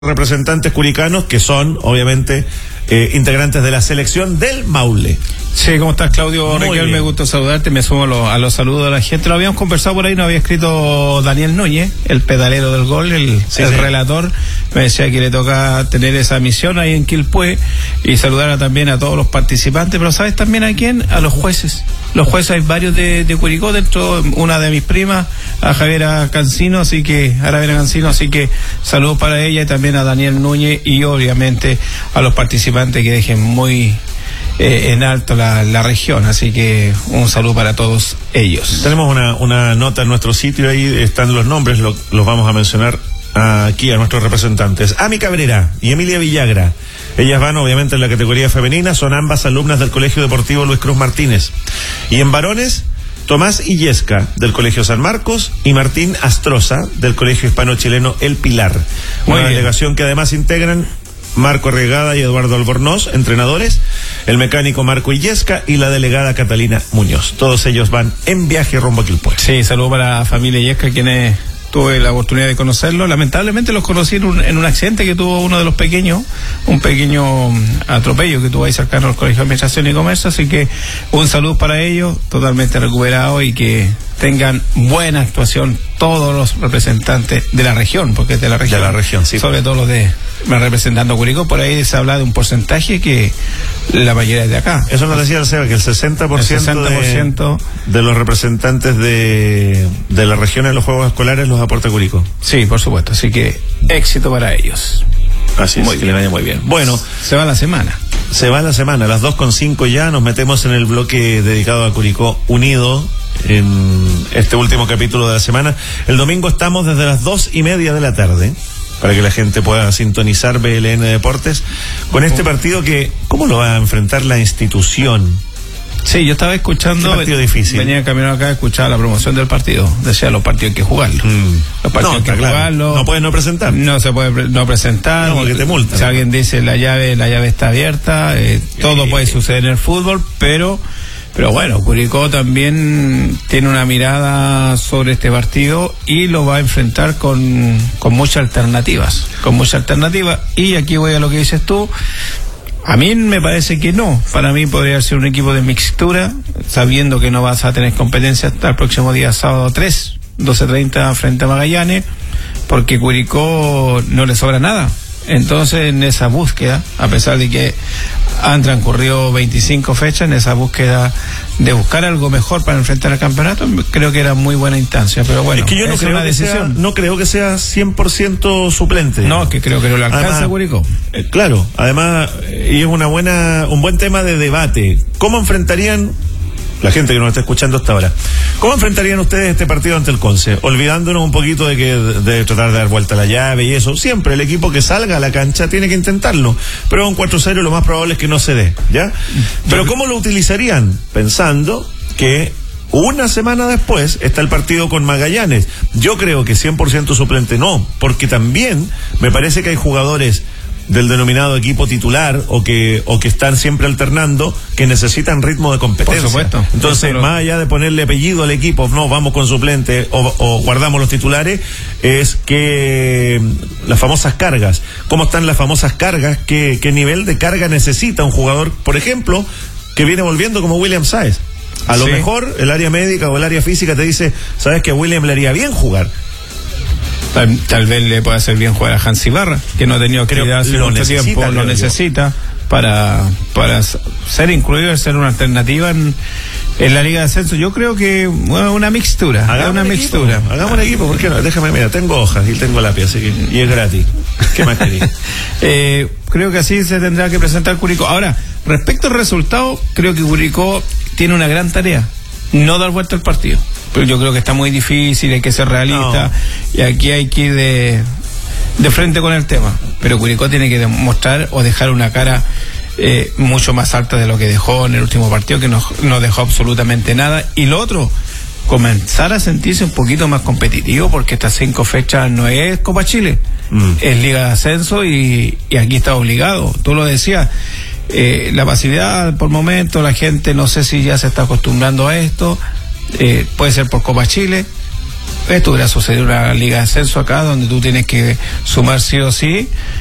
representantes curicanos que son, obviamente, integrantes de la selección del Maule. Sí, ¿cómo estás, Claudio? Raquel, me gusta saludarte, me sumo a los saludos de la gente. Lo habíamos conversado por ahí, nos había escrito Daniel Núñez, el pedalero del gol, el relator. Me decía que le toca tener esa misión ahí en Quilpué y saludar también a todos los participantes, pero ¿sabes también a quién? A los jueces. Los jueces hay varios de Curicó, dentro una de mis primas, a Javiera Cancino, así que saludos para ella y también a Daniel Núñez y obviamente a los participantes que dejen muy en alto la región, así que un saludo para todos ellos. Tenemos una nota en nuestro sitio, ahí están los nombres, los vamos a mencionar aquí a nuestros representantes. Ami Cabrera y Emilia Villagra, ellas van obviamente en la categoría femenina, son ambas alumnas del Colegio Deportivo Luis Cruz Martínez. Y en varones, Tomás Illesca del Colegio San Marcos y Martín Astroza del Colegio Hispano-Chileno El Pilar. Una delegación que además integran Marco Arregada y Eduardo Albornoz, entrenadores, el mecánico Marco Illesca y la delegada Catalina Muñoz. Todos ellos van en viaje rumbo a Quilpué. Sí, saludos para la familia Illesca, quienes tuve la oportunidad de conocerlo. Lamentablemente los conocí en un accidente que tuvo uno de los pequeños, un pequeño atropello que tuvo ahí cercano al Colegio de Administración y Comercio, así que un saludo para ellos, totalmente recuperados y que tengan buena actuación todos los representantes de la región, porque es de la región. De la región, sí. Sobre todo los de representando Curicó, por ahí se habla de un porcentaje que la mayoría es de acá. Eso nos decía el Seba, que el 60% de los representantes de la región en los Juegos Escolares los aporta Curicó. Sí, por supuesto, así que éxito para ellos. Así es, que le vaya muy bien. Bueno, se va la semana. A las 2:05 ya nos metemos en el bloque dedicado a Curicó Unido en este último capítulo de la semana. El domingo estamos desde las 2:30 de la tarde para que la gente pueda sintonizar BLN Deportes con este partido que, ¿cómo lo va a enfrentar la institución? Sí, yo estaba escuchando. Un partido difícil. Venía caminando acá a escuchar la promoción del partido. Decía, los partidos hay que jugarlos. Los partidos hay que jugarlos. No puedes no presentar. No se puede no presentar. No, porque te multan. Si alguien dice la llave está abierta, todo puede suceder en el fútbol, pero bueno, Curicó también tiene una mirada sobre este partido y lo va a enfrentar con muchas alternativas. Y aquí voy a lo que dices tú. A mí me parece que no. Para mí podría ser un equipo de mixtura, sabiendo que no vas a tener competencia hasta el próximo día sábado 3, 12:30 frente a Magallanes, porque Curicó no le sobra nada. Entonces, en esa búsqueda, a pesar de que han transcurrido 25 fechas, en esa búsqueda de buscar algo mejor para enfrentar el campeonato, creo que era muy buena instancia, pero bueno, es que yo no creo que sea 100% suplente. No, que creo que no le alcanza a Curicó. Claro, además, y es un buen tema de debate. ¿Cómo enfrentarían la gente que nos está escuchando hasta ahora? ¿Cómo enfrentarían ustedes este partido ante el Conce? Olvidándonos un poquito de tratar de dar vuelta a la llave y eso. Siempre el equipo que salga a la cancha tiene que intentarlo. Pero un 4-0 lo más probable es que no se dé, ¿ya? Pero ¿cómo lo utilizarían? Pensando que una semana después está el partido con Magallanes. Yo creo que 100% suplente no, porque también me parece que hay jugadores del denominado equipo titular o que están siempre alternando, que necesitan ritmo de competencia. Por supuesto. Entonces, más allá de ponerle apellido al equipo, no, vamos con suplente o guardamos los titulares, es que las famosas cargas, ¿cómo están las famosas cargas? ¿Qué nivel de carga necesita un jugador, por ejemplo, que viene volviendo como William Sáez? A lo mejor el área médica o el área física te dice, sabes que a William le haría bien jugar. Tal vez le pueda hacer bien jugar a Hans Ibarra, que no ha tenido actividad hace mucho tiempo, lo necesita para ser incluido, ser una alternativa en la Liga de Ascenso. Yo creo que una mixtura. Hagamos un equipo, ¿por qué no? Déjame, mira, tengo hojas y tengo lápiz, así que, y es gratis. ¿Qué más querés? Creo que así se tendrá que presentar Curicó. Ahora, respecto al resultado, creo que Curicó tiene una gran tarea: no dar vuelta al partido. Pero yo creo que está muy difícil, hay que ser realista, y aquí hay que ir de frente con el tema. Pero Curicó tiene que demostrar o dejar una cara mucho más alta de lo que dejó en el último partido, que no dejó absolutamente nada. Y lo otro, comenzar a sentirse un poquito más competitivo, porque estas 5 fechas no es Copa Chile, es Liga de Ascenso y aquí está obligado. Tú lo decías, la pasividad por momento, la gente no sé si ya se está acostumbrando a esto. Puede ser por Copa Chile, esto hubiera sucedido en una liga de ascenso acá, donde tú tienes que sumar sí o sí,